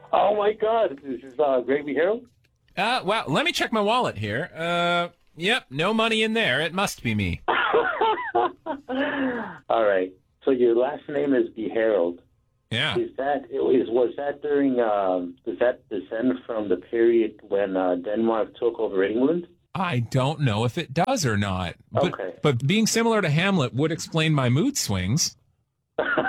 Oh my God, this is Gravy Harold. Well, let me check my wallet here. Yep, no money in there. It must be me. All right. So your last name is B. Harold. Yeah. Was that during? Does that descend from the period when Denmark took over England? I don't know if it does or not. Okay. But being similar to Hamlet would explain my mood swings.